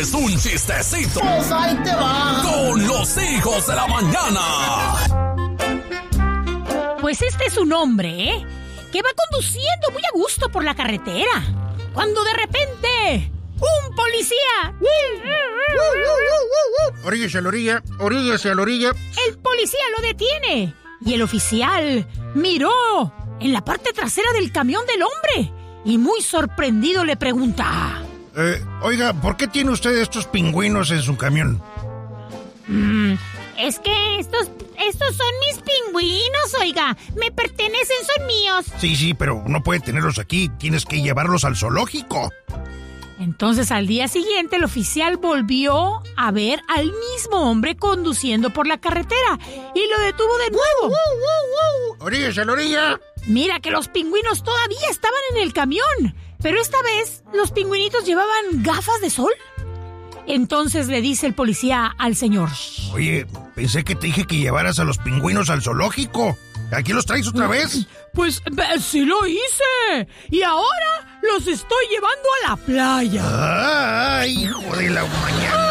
es un chistecito. Pues ahí te va. Con los hijos de la mañana. Pues este es un hombre, que va conduciendo muy a gusto por la carretera, cuando de repente ¡un policía! Oríguese a la orilla, oríguese a la orilla. El policía lo detiene y el oficial miró en la parte trasera del camión del hombre y muy sorprendido le pregunta: Oiga, ¿por qué tiene usted estos pingüinos en su camión? Es que estos son mis pingüinos, oiga. Me pertenecen, son míos. Sí, pero no puede tenerlos aquí. Tienes que llevarlos al zoológico. Entonces al día siguiente el oficial volvió a ver al mismo hombre conduciendo por la carretera y lo detuvo de nuevo. Oríguese a la orilla. Mira que los pingüinos todavía estaban en el camión, pero esta vez los pingüinitos llevaban gafas de sol. Entonces le dice el policía al señor: Oye, pensé que te dije que llevaras a los pingüinos al zoológico. ¿Aquí los traes otra vez? Pues sí lo hice. Y ahora los estoy llevando a la playa. ¡Ay, hijo de la mañana!